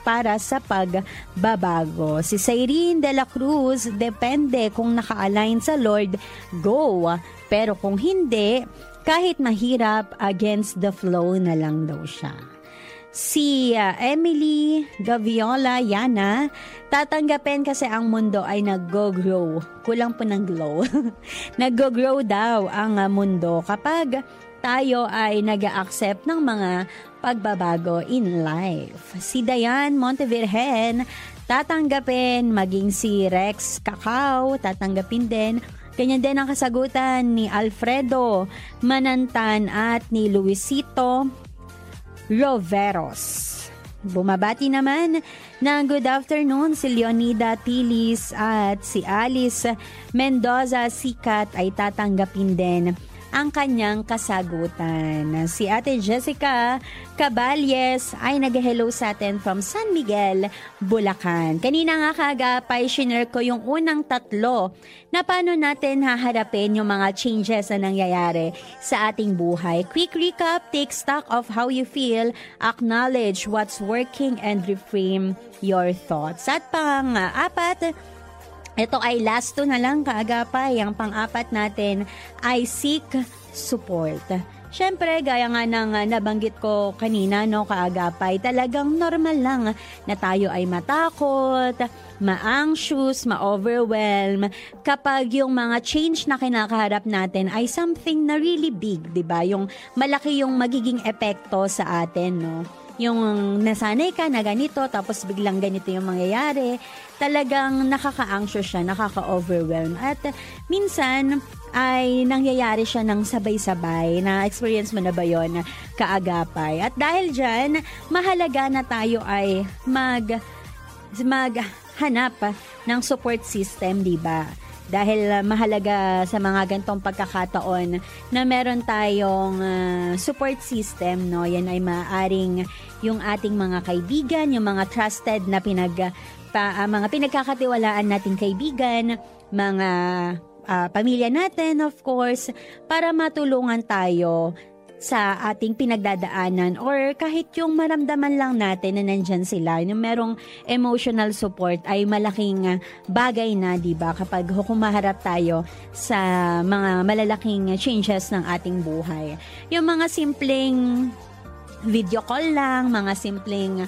para sa pagbabago. Si Cyrene de la Cruz, depende kung naka-align sa Lord, go. Pero kung hindi, kahit mahirap, against the flow na lang daw siya. Si Emily Gaviola Yana, tatanggapin kasi ang mundo ay nag-grow. Kulang po ng glow. Nag-grow daw ang mundo kapag tayo ay nag-accept ng mga pagbabago in life. Si Diane Montevirgen, tatanggapin, maging si Rex Cacao, tatanggapin din. Ganyan din ang kasagutan ni Alfredo Manantan at ni Luisito Roveros. Bumabati naman ng good afternoon si Leonida Tilis at si Alice Mendoza Sikat ay tatanggapin din ang kanyang kasagutan. Si Ate Jessica Caballes ay nag-hello sa atin from San Miguel, Bulacan. Kanina nga kaagapay, shinare ko yung unang 3 na paano natin haharapin yung mga changes na nangyayari sa ating buhay. Quick recap, take stock of how you feel, acknowledge what's working, and reframe your thoughts. At pang-4, ito ay last 2 na lang kaagapay. Ang pang-4 natin ay seek support. Siyempre, gaya nga ng nabanggit ko kanina, no, kaagapay, talagang normal lang na tayo ay matakot, ma-anxious, ma-overwhelm kapag yung mga change na kinakaharap natin ay something na really big, 'di ba? Yung malaki yung magiging epekto sa atin, no? Yung nasanay ka na ganito, tapos biglang ganito yung mangyayari, talagang nakaka-anxious siya, nakaka-overwhelm. At minsan ay nangyayari siya ng sabay-sabay. Na-experience mo na ba yun, kaagapay? At dahil dyan, mahalaga na tayo ay maghanap ng support system, di ba? Dahil mahalaga sa mga gantong pagkakataon na meron tayong support system, no? Yan ay maaaring yung ating mga kaibigan, yung mga trusted na mga pinagkakatiwalaan nating kaibigan, mga pamilya natin, of course, para matulungan tayo sa ating pinagdadaanan or kahit yung maramdaman lang natin na nandyan sila, yung merong emotional support ay malaking bagay na, di ba, kapag humaharap tayo sa mga malalaking changes ng ating buhay. Yung mga simpleng video call lang, mga simpleng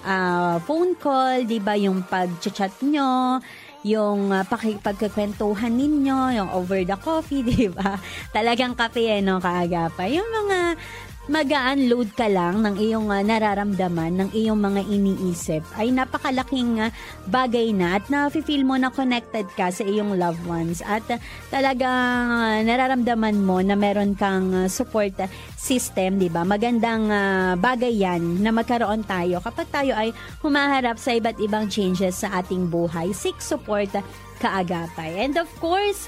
phone call, di ba, yung pag-chat nyo, yung pagkikwentuhan ninyo, yung over the coffee, di ba? Talagang kape, no, kaagapay. Yung mga mag-unload ka lang ng iyong nararamdaman, ng iyong mga iniisip, ay napakalaking bagay na at na-feel mo na connected ka sa iyong loved ones at talagang nararamdaman mo na meron kang support system, di ba? Magandang bagay yan na magkaroon tayo kapag tayo ay humaharap sa iba't ibang changes sa ating buhay. Seek support kaagapay. And of course,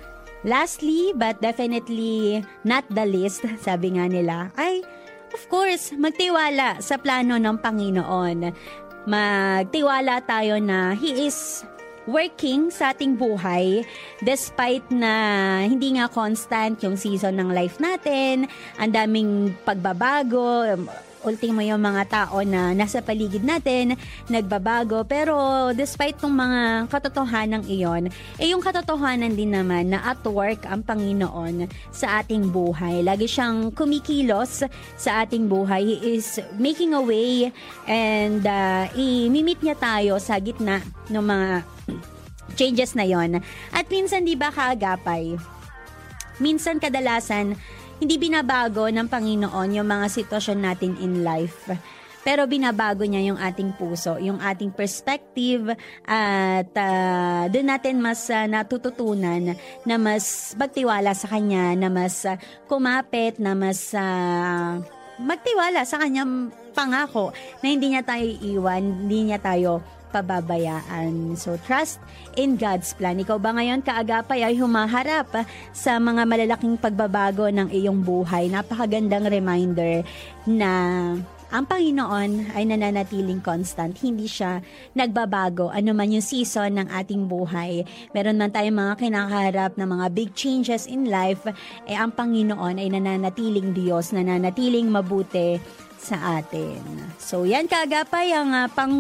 lastly, but definitely not the least, sabi nga nila, ay, of course, magtiwala sa plano ng Panginoon. Magtiwala tayo na He is working sa ating buhay despite na hindi nga constant yung season ng life natin, ang daming pagbabago, ultimo yung mga tao na nasa paligid natin, nagbabago. Pero despite tong mga katotohanan iyon, yung katotohanan din naman na at work ang Panginoon sa ating buhay. Lagi siyang kumikilos sa ating buhay. He is making a way and i-meet niya tayo sa gitna ng mga changes na yon. At minsan, di ba, kaagapay? Minsan, kadalasan, hindi binabago ng Panginoon yung mga sitwasyon natin in life. Pero binabago niya yung ating puso, yung ating perspective at doon natin mas natututunan na mas magtiwala sa Kanya, na mas kumapit, na mas magtiwala sa Kanyang pangako na hindi niya tayo iiwan, hindi niya tayo pababayaan. So, trust in God's plan. Ikaw ba ngayon, kaagapay, ay humaharap sa mga malalaking pagbabago ng iyong buhay? Napakagandang reminder na ang Panginoon ay nananatiling constant. Hindi siya nagbabago. Ano man yung season ng ating buhay. Meron man tayong mga kinakaharap na mga big changes in life, ang Panginoon ay nananatiling Diyos, nananatiling mabuti sa atin. So, yan kaagapay ang